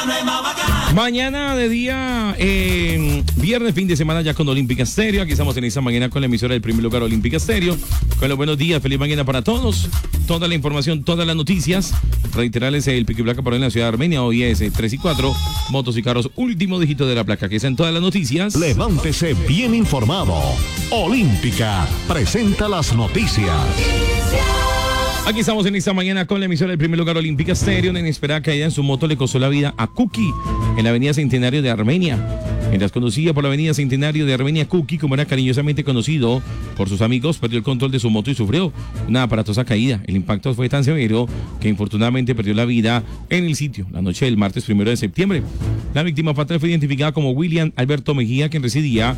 Mañana de día, viernes, fin de semana ya con Olímpica Estéreo. Aquí estamos en esta mañana con la emisora del primer lugar Olímpica Estéreo. Con los buenos días, feliz mañana para todos. Toda la información, todas las noticias. Reiterarles el pico y placa por ahí en la ciudad de Armenia. Hoy es 3 y 4. Motos y carros, último dígito de la placa. Que están todas las noticias. Levántese bien informado. Olímpica presenta las noticias. Aquí estamos en esta mañana con la emisora del primer lugar Olímpica Estéreo. Una inesperada caída en su moto le costó la vida a Cookie en la avenida Centenario de Armenia. Mientras conducía por la avenida Centenario de Armenia, Cookie, como era cariñosamente conocido por sus amigos, perdió el control de su moto y sufrió una aparatosa caída. El impacto fue tan severo que infortunadamente perdió la vida en el sitio la noche del martes 1 de septiembre. La víctima fatal fue identificada como William Alberto Mejía, quien residía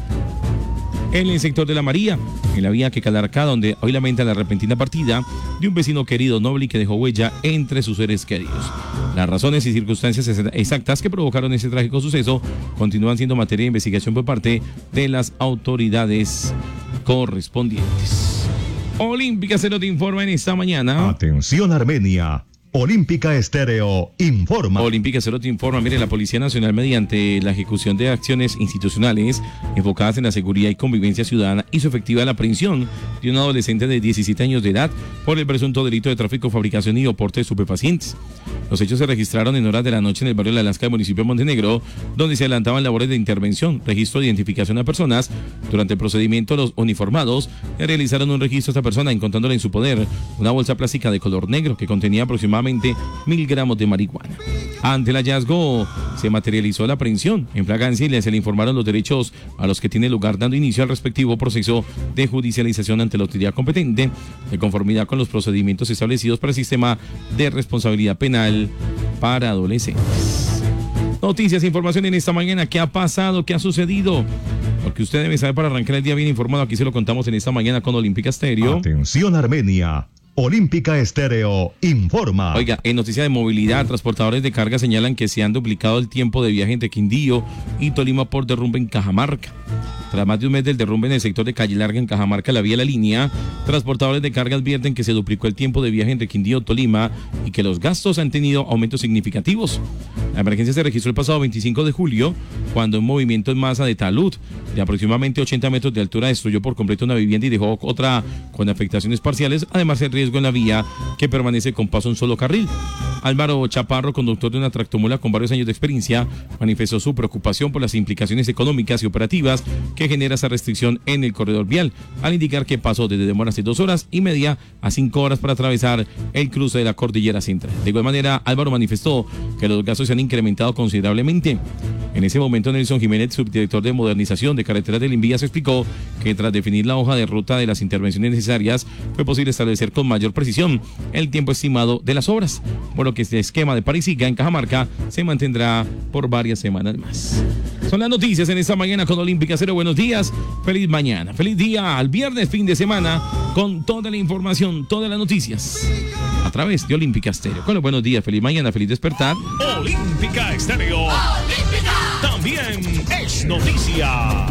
en el sector de La María, en la vía que Calarcá, donde hoy lamenta la repentina partida de un vecino querido, noble y que dejó huella entre sus seres queridos. Las razones y circunstancias exactas que provocaron ese trágico suceso continúan siendo materia de investigación por parte de las autoridades correspondientes. Olímpica Estéreo te informa en esta mañana. Atención Armenia. Olímpica Estéreo informa. Olímpica Estéreo te informa. Mire, la Policía Nacional, mediante la ejecución de acciones institucionales enfocadas en la seguridad y convivencia ciudadana, hizo efectiva la aprehensión de un adolescente de 17 años de edad por el presunto delito de tráfico, fabricación y porte de estupefacientes. Los hechos se registraron en horas de la noche en el barrio de La Alaska del municipio de Montenegro, donde se adelantaban labores de intervención, registro de identificación a personas. Durante el procedimiento, los uniformados realizaron un registro a esta persona, encontrándole en su poder una bolsa plástica de color negro que contenía aproximadamente 1.000 gramos de marihuana. Ante el hallazgo, se materializó la aprehensión en flagrancia y se le informaron los derechos a los que tiene lugar, dando inicio al respectivo proceso de judicialización ante la autoridad competente, de conformidad con los procedimientos establecidos para el sistema de responsabilidad penal para adolescentes. Noticias, información en esta mañana. ¿Qué ha pasado? ¿Qué ha sucedido? Porque usted debe saber para arrancar el día bien informado. Aquí se lo contamos en esta mañana con Olímpica Estéreo. Atención Armenia. Olímpica Estéreo informa. Oiga, en noticia de movilidad, transportadores de carga señalan que se han duplicado el tiempo de viaje entre Quindío y Tolima por derrumbe en Cajamarca. Tras más de un mes del derrumbe en el sector de Calle Larga en Cajamarca, la vía La Línea, transportadores de carga advierten que se duplicó el tiempo de viaje entre Quindío y Tolima y que los gastos han tenido aumentos significativos. La emergencia se registró el pasado 25 de julio, cuando un movimiento en masa de talud de aproximadamente 80 metros de altura destruyó por completo una vivienda y dejó otra con afectaciones parciales, además el riesgo en la vía que permanece con paso en un solo carril. Álvaro Chaparro, conductor de una tractomula con varios años de experiencia, manifestó su preocupación por las implicaciones económicas y operativas que genera esa restricción en el corredor vial, al indicar que pasó desde demoras de 2 horas y media a 5 horas para atravesar el cruce de la Cordillera Central. De igual manera, Álvaro manifestó que los gastos se han incrementado considerablemente. En ese momento, Nelson Jiménez, subdirector de modernización de carreteras del INVIA, se explicó que tras definir la hoja de ruta de las intervenciones necesarias, fue posible establecer con mayor precisión el tiempo estimado de las obras, por lo que este esquema de Parisiga en Cajamarca se mantendrá por varias semanas más. Son las noticias en esta mañana con Olímpica Estéreo. Buenos días, feliz mañana, feliz día al viernes, fin de semana, con toda la información, todas las noticias a través de Olímpica Estéreo. Con los buenos días, feliz mañana, feliz despertar. Olímpica Estéreo. Olímpica. También es noticia.